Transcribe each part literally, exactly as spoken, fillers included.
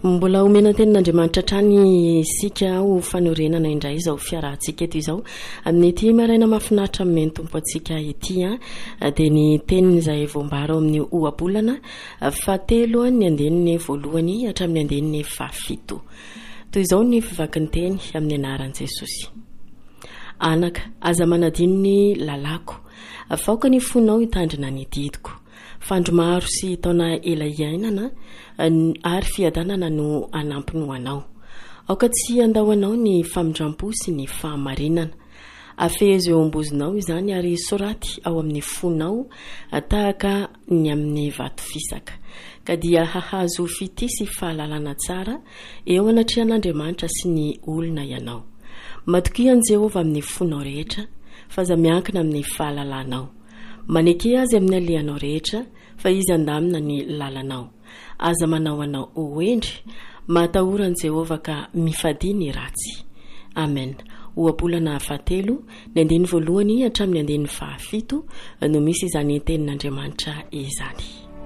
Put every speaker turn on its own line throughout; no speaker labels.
mbola omena tenin'Andriamanitra trany isika ho fanorenana indray izao fiarahantsika eto izao amin'ny ity maraina mahafinaritra amin'ny tompo antsika ity a dia ny teniny izay voambara amin'ny ohabolana fahatelo ny andeniny voalohany hatramin'ny andeniny fahafito toy izao ny fivakin'ny teny amin'ny anaran'i Jesosy. Anaka aza manadino ny lalako faoka ny fonao hitandrina ny didiko fandromaro sy taona ela iainana ary fiadanana no anampiny ho anao aoka tsy andao anao ny famindrampo sy ny fahamarinana afezo eo ambozinao izany ary soraty ao amin'ny fonao tahaka ny amin'ny vato fisaka ka dia hahazo fitisy fahalalana tsara eo anatrehan'Andriamanitra sy ny olona ianao matoky an Jehova amin'ny fonao rehetra fa za miankina amin'ny fahalalanao maneke azy amin'ny alehanao rehetra fa izy andamina ny lalanao aza manao anao oendry matahoran Jehova ka mifady ny ratsy. Amen. Ohabolana fahatelo ny andiny voalohany hatramin'ny andiny fahafito no misy izany tenin'Andriamanitra izany.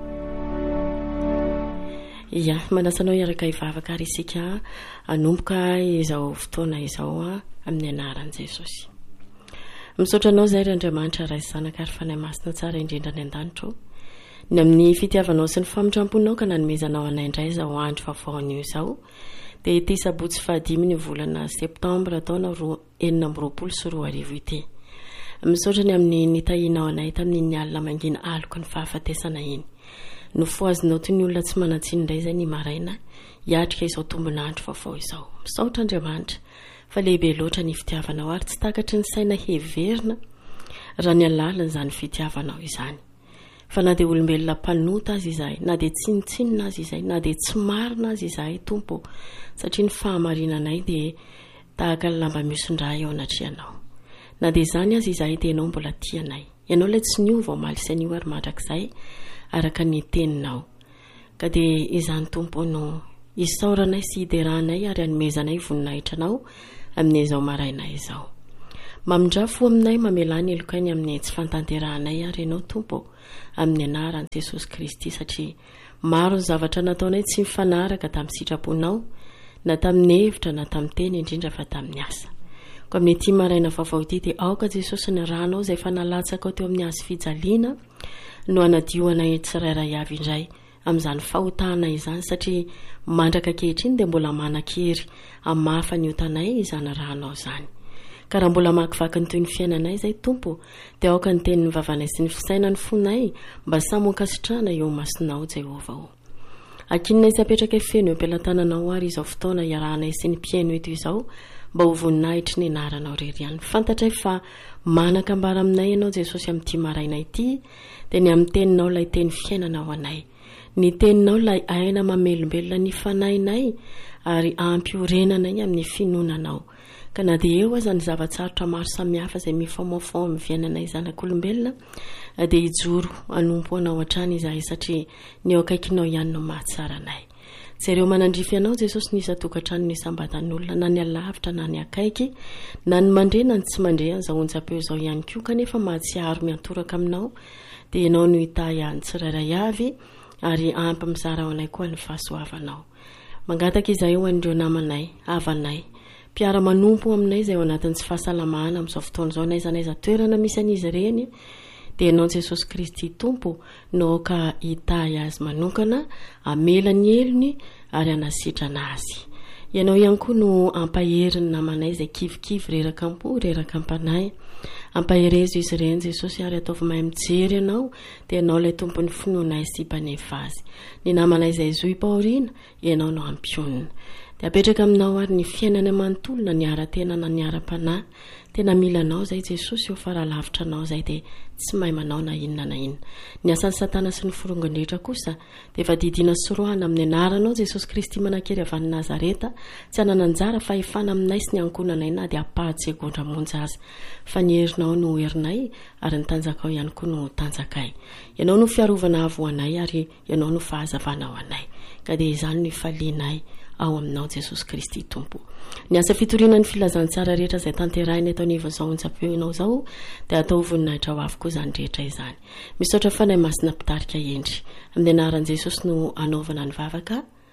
Ya manasanao iaraka ivavaka ary isika anomboka izao fotoana izao amin'ny anaran'i Jesosy. Misaotra anao zay Andriamanitra ray zanaka ary fanahy masina tsara indrindra ny an-danitra ny amin'ny fitiavanao sy ny famindramponao ka nanomezanao anay indray izao andro vaovaon'io izao dia ity sabotsy fahadimy ny volana septambra taona enina amby roapolo sy roa arivo ity. Misaotra ny amin'ny nitahinao anay tamin'ny alina mangina aloko ny fahafatesana iny no foazonao toy ny olona tsy manatsiny indray izay ny maraina hiatrika izao tombonandro vaovao izao. Misaotra Andriamanitra fa lehibe loatra ny fitiavanao ary tsy takatry ny saina heverina raha ny alalana izany fitiavanao izany. Fa na dia olombelona mpanota azy izay na dia tsinitsinina azy izay na dia tsy marina azy izay tompo satria ny fahamarinanay dia tahaka ny lamba misondra eo anatrehanao na dia izany azy izay dia ianao mbola tianay ianao ilay tsy niova ao maly sainio ary mandrakizay araka ny teninao ka dia izany tompo no isaoranay sy hideranay ary hanomezanay voninahitranao amin'izao maraina izao. Mamindrafo aminay mamelany elokainy amin'ny tsy fantanterahanay ary ianao tompo amin'ny anaran'i Jesosy Kristy satria maro ny zavatra nataonay tsy mifanaraka tamin'ny sitraponao na tamin'ny hevitra na tamin'ny teny indrindra fa tamin'ny asa. Ko amin'ny ity maraina vaovao ity dia aoka Jesosy ny ranao izay fa nalatsaka teo amin'ny azy fijaliana no anadio anay tsirairay avy indray amin'izany fahotana izany satria mandraka kehitriny dia mbola manan-kery hamafa ny otanay izany ranao izany. Ka raha mbola makivaky ny toy ny fiainanay izay tompo dia aoka ny tenin'ny vavanay sy ny fisainany fonay mba samy ankasitrahana eo masonao Jehova. Akinonay sy apetraka feno eo am-pelantananao ary izao fotoana iarahanay sy ny mpiaino eto izao mba ho voninahitry ny anaranao reriany. Fantatray fa manakambara aminay ianao Jesosy amin'ity maraina ity dia ny amin'ny teninao ilay teny fiainanao anay. Ny teninao ilay aina mamelombelona ny fanahinay ary ampiorenanay amin'ny finonanao. Ka na dia eo aza ny zavatsarotra maro samihafa izay mifaomaofao amin'ny fiainanay zanak'olombelona dia hijoro anompo anao hatrany izahay satria ny eo akaikinao ihany no mahatsara anay. Jereo manandrify anao Jesosy ny isa-tokantrano ny isam-batan'olona na ny alavitra na ny akaiky na ny mandrena ny tsy mandrea izao onjam-peo izao ihany koa kanefa mahatsiaro miantoraka aminao dia ianao no hita ihany tsirairay avy ary ampy mizara ao anay koa ny fahasoavanao. Mangataka izahay ho an'ireo namanay, havanay, mpiara manompo aminay izay ao anatin'ny tsy fahasalamana amin'izao fotoana izao na izanaiza toerana misy an'izy ireny dia ianao Jesosy Kristy tompo no ka hitahy azy manokana amela ny elony ary anasitrana azy. Ianao ihany koa no ampaheriny namanay izay kivikivy reraka ampo reraka ampanay ampaherezo izy ireny Jesosy ary ataovy mahay mijery ianao dia ianao ilay tompon'ny finoanay sy mpanefy azy. Ny namanay izay zohy paoriana ianao no ampionina dia apetraka aminao ary ny fiainana manontolona ny ara-tena na ny ara-panahy tena milanao izay Jesosy eo fa raha lavitra anao izay dia tsy mahay manao na inona na inona. Ny asan'ny Satana sy ny forongandretra kosa dia efa didiana sorohana amin'ny anaranao Jesosy Kristy manakery avy any Nazareta tsy hanananjara fa efana aminay sy ny ankonanay na dia apahatsy egondramonjy azy fa ny herinao no herinay ary ny tanjakao ihany koa no tanjakay. Ianao no fiarovana avo anay ary ianao no fahazavana ao anay ka dia izany no ifalianay ao aminao Jesosy Kristy tompo. Ny asa fitoriana ny filazantsara rehetra izay tanterahiny atao ny izao onjam-peo ianao izao dia atao voninahitra ho avy koa izany rehetra izany. Misaotra fanahy masina mpitarika endry amin'ny anaran'i Jesosy no anaovana ny vavaka.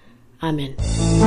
amen.